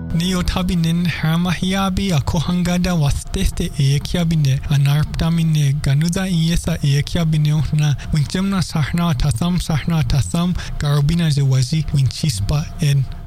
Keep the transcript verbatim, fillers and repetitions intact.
Ni o tabinen harmahiabi a kohangada wasteste e kiabine anarptamine ganuza iesa e kiabine na winchemna sahna tasam sahna tasam garobina je wazi winchispa en